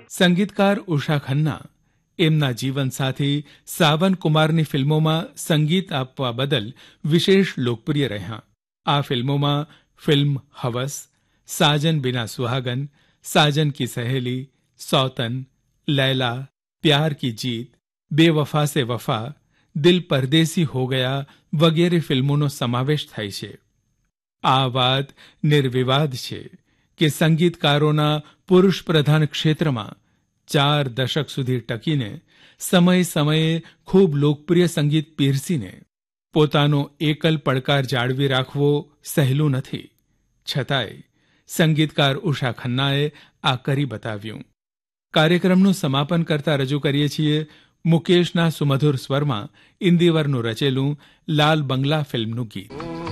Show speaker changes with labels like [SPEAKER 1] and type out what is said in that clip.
[SPEAKER 1] સંગીતકાર ઉષા ખન્ના એમના જીવનસાથી સાવન કુમારની ફિલ્મોમાં સંગીત આપવા બદલ વિશેષ લોકપ્રિય રહ્યા. આ ફિલ્મોમાં ફિલ્મ હવસ, સાજન બિના સુહાગન, સાજન કી સહેલી, સૌતન, લૈલા, પ્યાર કી જીત, બેવફા સે વફા, દિલ પરદેસી હો ગયા વગેરે ફિલ્મોનો સમાવેશ થાય છે. આ વાત નિર્વિવાદ છે કે સંગીતકારોના પુરુષ પ્રધાન ક્ષેત્રમાં 4 દશક સુધી ટકીને સમય સમયે ખૂબ લોકપ્રિય સંગીત પીરસીને પોતાનો એકલ પડકાર જાળવી રાખવો સહેલું નથી. છતાંય સંગીતકાર ઉષા ખન્નાએ આ કરી બતાવ્યું. કાર્યક્રમનું સમાપન કરતા રજૂ કરીએ છીએ મુકેશના સુમધુર સ્વરમાં ઇન્દિવરનું રચેલું લાલ બંગલા ફિલ્મનું ગીત.